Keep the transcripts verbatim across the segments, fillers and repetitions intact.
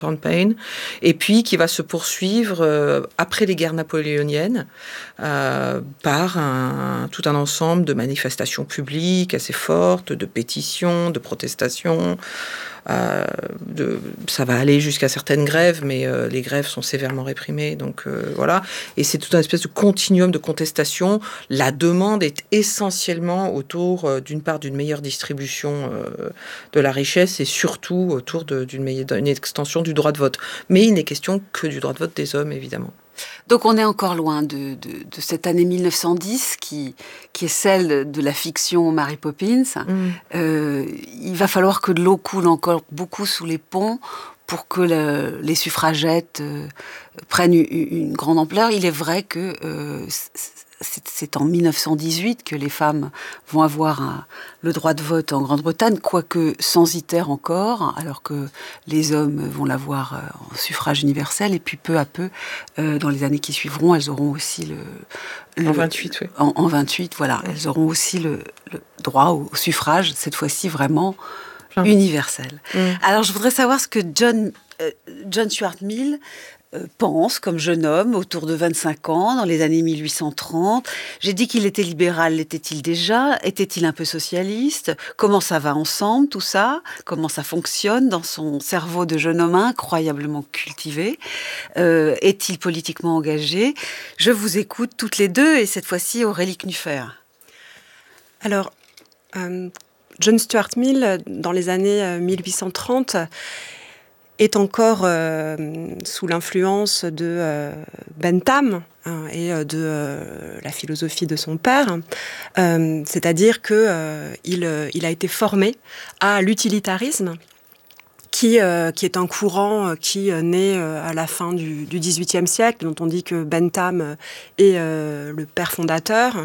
Pain, et puis qui va se poursuivre euh, après les guerres napoléoniennes euh, par un, tout un ensemble de manifestations publiques assez fortes, de pétitions, de protestations. Euh, de, ça va aller jusqu'à certaines grèves, mais euh, les grèves sont sévèrement réprimées, donc euh, voilà. Et c'est tout un espèce de continuum de contestation. La demande est essentiellement autour, euh, d'une part, d'une meilleure distribution euh, de la richesse, et surtout autour de, d'une, meilleure, d'une extension du droit de vote. Mais il n'est question que du droit de vote des hommes, évidemment. Donc on est encore loin de, de, de cette année mille neuf cent dix qui, qui est celle de la fiction Mary Poppins. Mm. Euh, il va falloir que de l'eau coule encore beaucoup sous les ponts pour que le, les suffragettes euh, prennent une, une grande ampleur. Il est vrai que euh, c'est, c'est en mille neuf cent dix-huit que les femmes vont avoir un, le droit de vote en Grande-Bretagne, quoique censitaire encore, alors que les hommes vont l'avoir en suffrage universel. Et puis peu à peu, euh, dans les années qui suivront, elles auront aussi le... le en vingt-huit, oui. En, en vingt-huit, voilà. Elles auront aussi le, le droit au, au suffrage, cette fois-ci vraiment Plein. universel. Mmh. Alors je voudrais savoir ce que John, euh, John Stuart Mill euh, pense comme jeune homme, autour de vingt-cinq ans, dans les années mille huit cent trente. J'ai dit qu'il était libéral, l'était-il déjà? Était-il un peu socialiste? Comment ça va ensemble, tout ça? Comment ça fonctionne dans son cerveau de jeune homme incroyablement cultivé? euh, Est-il politiquement engagé? Je vous écoute toutes les deux, et cette fois-ci Aurélie Knuffer. Alors, euh, John Stuart Mill, dans les années mille huit cent trente, est encore euh, sous l'influence de euh, Bentham hein, et de euh, la philosophie de son père. Euh, c'est-à-dire qu'il euh, il a été formé à l'utilitarisme, Qui, euh, qui est un courant qui euh, naît euh, à la fin du, du dix-huitième siècle, dont on dit que Bentham est euh, le père fondateur.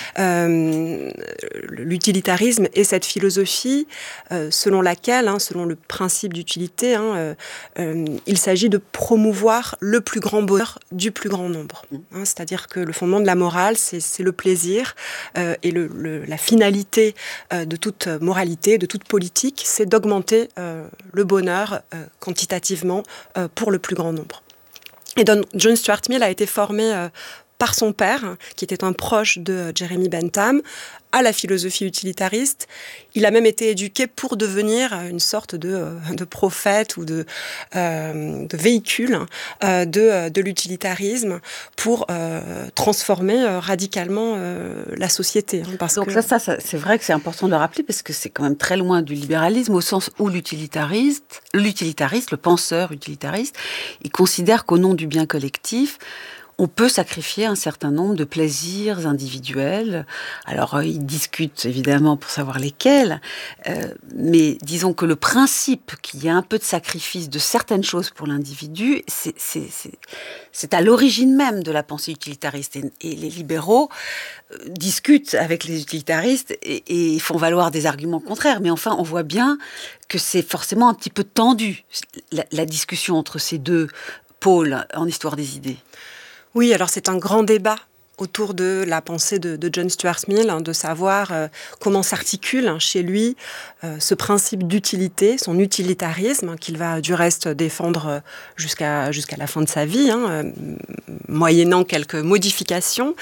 Euh, l'utilitarisme est cette philosophie euh, selon laquelle, hein, selon le principe d'utilité, hein, euh, euh, il s'agit de promouvoir le plus grand bonheur du plus grand nombre. Hein, c'est-à-dire que le fondement de la morale, c'est, c'est le plaisir, euh, et le, le, la finalité euh, de toute moralité, de toute politique, c'est d'augmenter euh, le bonheur bonheur euh, quantitativement euh, pour le plus grand nombre. Et donc, John Stuart Mill a été formé euh, par son père, qui était un proche de euh, Jeremy Bentham, à la philosophie utilitariste. Il a même été éduqué pour devenir une sorte de, euh, de prophète ou de, euh, de véhicule euh, de, de l'utilitarisme pour euh, transformer euh, radicalement euh, la société. Hein, parce Donc que... ça, ça, ça, c'est vrai que c'est important de le rappeler parce que c'est quand même très loin du libéralisme, au sens où l'utilitariste, l'utilitariste, le penseur utilitariste, il considère qu'au nom du bien collectif, on peut sacrifier un certain nombre de plaisirs individuels. Alors, euh, ils discutent évidemment pour savoir lesquels, euh, mais disons que le principe qu'il y a un peu de sacrifice de certaines choses pour l'individu, c'est, c'est, c'est, c'est à l'origine même de la pensée utilitariste. Et, et les libéraux euh, discutent avec les utilitaristes et, et font valoir des arguments contraires. Mais enfin, on voit bien que c'est forcément un petit peu tendu, la, la discussion entre ces deux pôles en histoire des idées. Oui, alors c'est un grand débat autour de la pensée de, de John Stuart Mill, hein, de savoir euh, comment s'articule hein, chez lui euh, ce principe d'utilité, son utilitarisme, hein, qu'il va du reste défendre jusqu'à, jusqu'à la fin de sa vie, hein, euh, moyennant quelques modifications.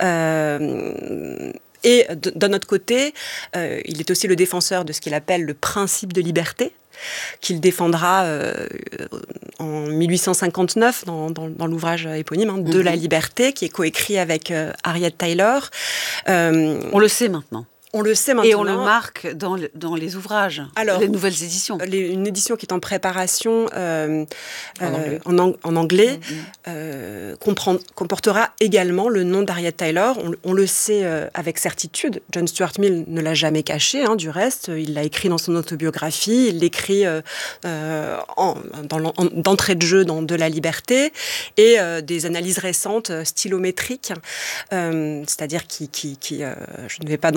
Euh, et de, d'un autre côté, euh, il est aussi le défenseur de ce qu'il appelle le principe de liberté, qu'il défendra euh, en mille huit cent cinquante-neuf dans, dans, dans l'ouvrage éponyme hein, de mmh. la liberté, qui est coécrit avec euh, Harriet Taylor. Euh, on le sait maintenant. On le sait maintenant. Et on le marque dans, le, dans les ouvrages, alors, les nouvelles éditions. Les, une édition qui est en préparation euh, en, euh, anglais. En, en anglais mmh. euh, comprend, comportera également le nom d'Harriet Taylor. On, on le sait euh, avec certitude. John Stuart Mill ne l'a jamais caché, hein, du reste. Il l'a écrit dans son autobiographie. Il l'écrit euh, euh, en, dans en, d'entrée de jeu dans De la liberté et euh, des analyses récentes stylométriques, euh, c'est-à-dire qui... qui, qui euh, je ne vais pas entrer dans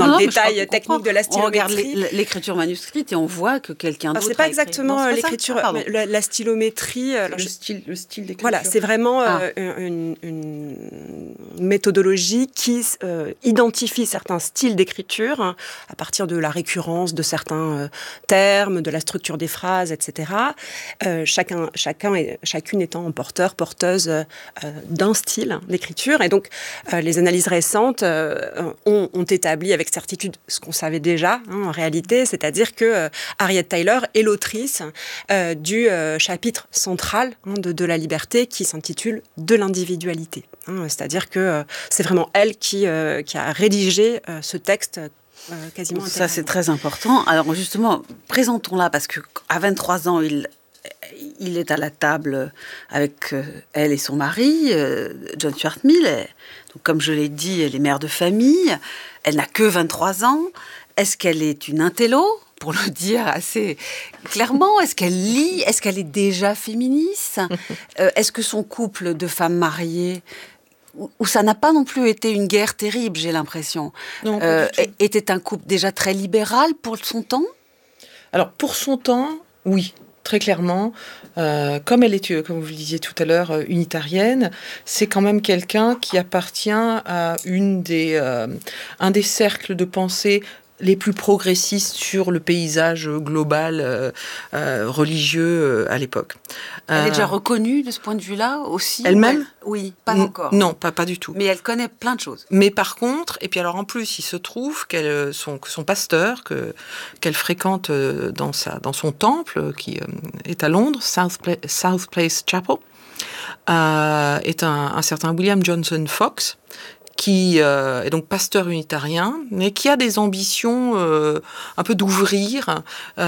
le non, détail technique de la stylométrie. On regarde l'écriture manuscrite et on voit que quelqu'un d'autre. C'est pas a exactement non, l'écriture, ah, la, la stylométrie. Le, je... style, le style d'écriture. Voilà, c'est vraiment ah. euh, une, une méthodologie qui euh, identifie certains styles d'écriture hein, à partir de la récurrence de certains euh, termes, de la structure des phrases, et cetera. Euh, chacun, chacun et chacune étant porteur, porteuse euh, d'un style d'écriture. Et donc, euh, les analyses récentes euh, ont, ont établi avec certitude ce qu'on savait déjà, hein, en réalité, c'est-à-dire que euh, Harriet Taylor est l'autrice euh, du euh, chapitre central hein, de, de La Liberté qui s'intitule « De l'individualité hein, ». C'est-à-dire que euh, c'est vraiment elle qui, euh, qui a rédigé euh, ce texte euh, quasiment Ça, c'est très important. Alors, justement, présentons-la, parce qu'à vingt-trois ans, il... Il est à la table avec euh, elle et son mari, euh, John Stuart Mill. Et, donc, comme je l'ai dit, elle est mère de famille. Elle n'a que vingt-trois ans. Est-ce qu'elle est une intello, pour le dire assez clairement? Est-ce qu'elle lit? Est-ce qu'elle est déjà féministe? euh, Est-ce que son couple de femmes mariées, où ça n'a pas non plus été une guerre terrible, j'ai l'impression, non, euh, était un couple déjà très libéral pour son temps? Alors, pour son temps, oui. Très clairement, euh, comme elle est, comme vous le disiez tout à l'heure, euh, unitarienne, c'est quand même quelqu'un qui appartient à une des, euh, un des cercles de pensée les plus progressistes sur le paysage global euh, euh, religieux euh, à l'époque. Elle euh, est déjà reconnue de ce point de vue-là aussi? Elle-même? Oui, pas encore. Non, pas, pas du tout. Mais elle connaît plein de choses. Mais par contre, et puis alors en plus, il se trouve qu'elle, son, que son pasteur, que, qu'elle fréquente dans, sa, dans son temple, qui euh, est à Londres, South, Pla- South Place Chapel, euh, est un, un certain William Johnson Fox, qui euh, est donc pasteur unitarien, mais qui a des ambitions euh, un peu d'ouvrir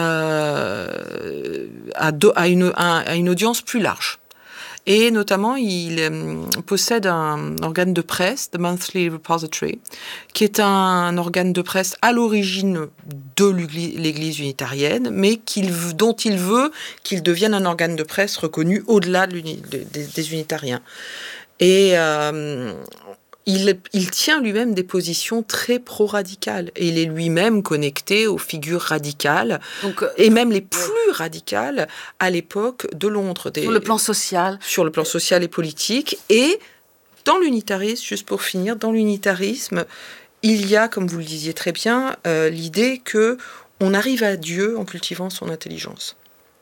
euh, à, do, à, une, à, à une audience plus large. Et notamment, il euh, possède un organe de presse, The Monthly Repository, qui est un organe de presse à l'origine de l'Église unitarienne, mais qu'il, dont il veut qu'il devienne un organe de presse reconnu au-delà de des, des unitariens. Et... Euh, Il, il tient lui-même des positions très pro-radicales et il est lui-même connecté aux figures radicales Donc, et même les plus radicales à l'époque de Londres. Des, sur le plan social. Sur le plan social et politique. Et dans l'unitarisme, juste pour finir, dans l'unitarisme, il y a, comme vous le disiez très bien, euh, l'idée qu'on arrive à Dieu en cultivant son intelligence.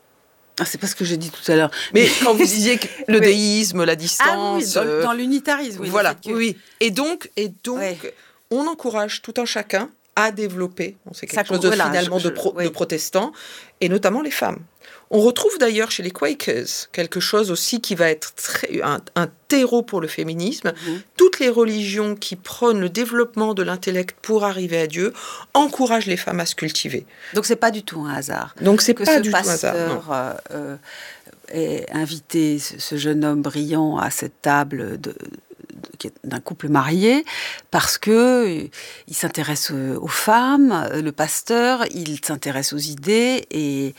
Ah, c'est pas ce que j'ai dit tout à l'heure. Mais quand vous disiez que le oui. déisme, la distance... Ah oui, dans, euh, dans l'unitarisme. Oui, voilà, que... oui. Et donc, et donc ouais. on encourage tout un chacun à développer, on sait quelque Ça, chose de, voilà, finalement je, je, de, pro, oui. de protestants, et notamment les femmes. On retrouve d'ailleurs chez les Quakers quelque chose aussi qui va être très, un, un terreau pour le féminisme. Mmh. Toutes les religions qui prônent le développement de l'intellect pour arriver à Dieu encouragent les femmes à se cultiver. Donc c'est pas du tout un hasard. Donc c'est que pas ce du pasteur, tout un hasard. Euh, euh, ait invité ce, ce jeune homme brillant à cette table de d'un couple marié, parce que il s'intéresse aux femmes, le pasteur, il s'intéresse aux idées, et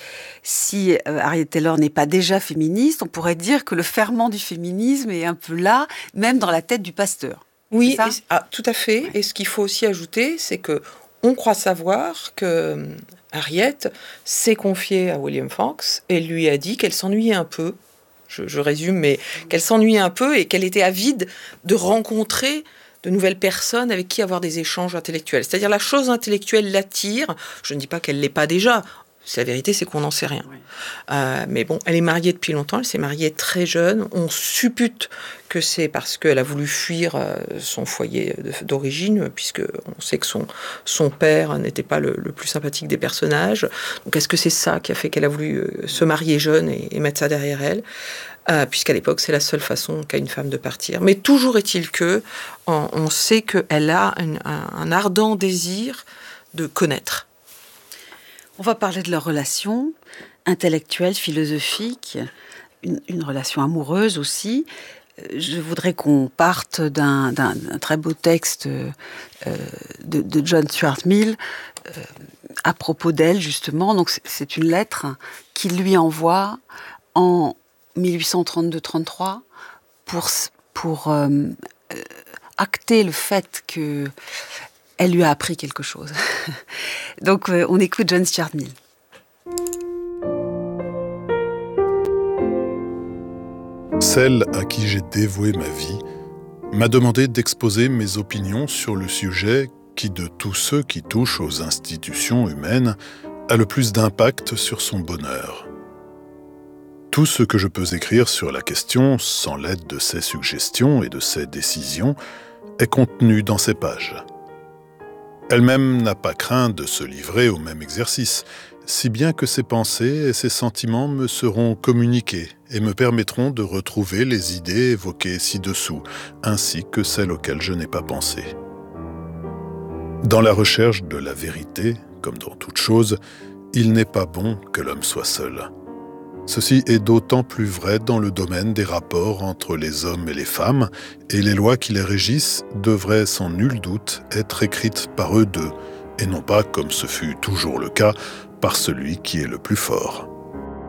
si Harriet Taylor n'est pas déjà féministe, on pourrait dire que le ferment du féminisme est un peu là, même dans la tête du pasteur. Oui, et, ah, tout à fait. Ouais. Et ce qu'il faut aussi ajouter, c'est que on croit savoir que Harriet s'est confiée à William Fox et lui a dit qu'elle s'ennuyait un peu. Je, je résume, mais qu'elle s'ennuyait un peu et qu'elle était avide de rencontrer de nouvelles personnes avec qui avoir des échanges intellectuels. C'est-à-dire la chose intellectuelle l'attire. Je ne dis pas qu'elle ne l'est pas déjà. La vérité, c'est qu'on n'en sait rien. Oui. Euh, mais bon, elle est mariée depuis longtemps, elle s'est mariée très jeune. On suppute que c'est parce qu'elle a voulu fuir euh, son foyer d'origine, puisqu'on sait que son, son père n'était pas le, le plus sympathique des personnages. Donc est-ce que c'est ça qui a fait qu'elle a voulu euh, se marier jeune et, et mettre ça derrière elle euh, puisqu'à l'époque, c'est la seule façon qu'a une femme de partir. Mais toujours est-il que on, on sait qu'elle a une, un, un ardent désir de connaître. On va parler de leur relation intellectuelle, philosophique, une, une relation amoureuse aussi. Je voudrais qu'on parte d'un, d'un, d'un très beau texte euh, de, de John Stuart Mill euh, à propos d'elle, justement. Donc, c'est, c'est une lettre qu'il lui envoie en dix-huit cent trente-deux trente-trois pour, pour euh, acter le fait que elle lui a appris quelque chose. Donc euh, on écoute John Stuart Mill. Celle à qui j'ai dévoué ma vie m'a demandé d'exposer mes opinions sur le sujet qui, de tous ceux qui touchent aux institutions humaines, a le plus d'impact sur son bonheur. Tout ce que je peux écrire sur la question, sans l'aide de ses suggestions et de ses décisions, est contenu dans ces pages. Elle-même n'a pas craint de se livrer au même exercice, si bien que ses pensées et ses sentiments me seront communiqués et me permettront de retrouver les idées évoquées ci-dessous, ainsi que celles auxquelles je n'ai pas pensé. Dans la recherche de la vérité, comme dans toute chose, il n'est pas bon que l'homme soit seul. Ceci est d'autant plus vrai dans le domaine des rapports entre les hommes et les femmes, et les lois qui les régissent devraient sans nul doute être écrites par eux deux, et non pas, comme ce fut toujours le cas, par celui qui est le plus fort.